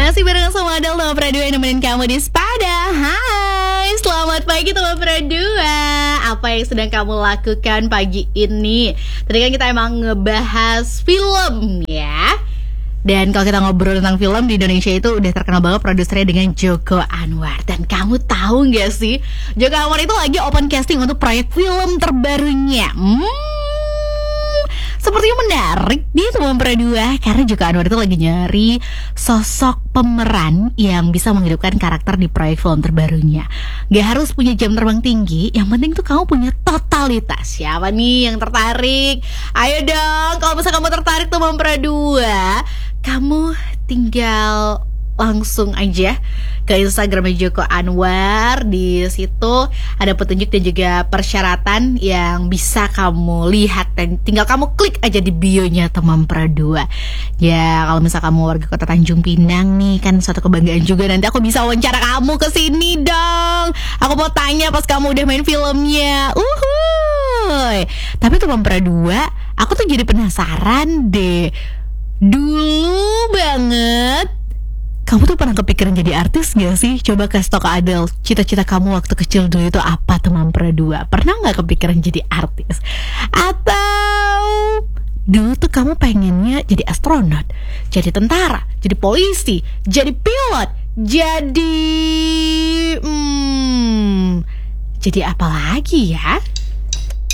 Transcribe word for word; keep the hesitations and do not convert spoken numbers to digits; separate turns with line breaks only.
Masih bareng sama Adel Teman Pradua yang nemenin kamu di Spada. Hai, selamat pagi Teman Pradua. Apa yang sedang kamu lakukan pagi ini? Tadi kan kita emang ngebahas film ya. Dan kalau kita ngobrol tentang film di Indonesia itu udah terkenal banget produsernya dengan Joko Anwar. Dan kamu tahu gak sih, Joko Anwar itu lagi open casting untuk proyek film terbarunya. Hmm Sepertinya menarik nih Teman Pradua, karena Joko Anwar itu lagi nyari sosok pemeran yang bisa menghidupkan karakter di proyek film terbarunya. Gak harus punya jam terbang tinggi, yang penting tuh kamu punya totalitas. Siapa nih yang tertarik? Ayo dong, kalau misalnya kamu tertarik Teman Pradua, kamu tinggal langsung aja ke Instagramnya Joko Anwar. Di situ ada petunjuk dan juga persyaratan yang bisa kamu lihat, dan tinggal kamu klik aja di bio-nya Teman Pradua. Ya, kalau misal kamu warga Kota Tanjung Pinang nih, kan suatu kebanggaan juga. Nanti aku bisa wawancara kamu ke sini dong. Aku mau tanya pas kamu udah main filmnya. Uhuy. Tapi Teman Pradua, aku tuh jadi penasaran deh. Dulu banget, kamu tuh pernah kepikiran jadi artis gak sih? Coba kasih tau ke Adel, cita-cita kamu waktu kecil dulu itu apa Teman Pradua? Pernah gak kepikiran jadi artis? Atau dulu tuh kamu pengennya jadi astronot, jadi tentara, jadi polisi, jadi pilot, jadi... Hmm, jadi apa lagi ya?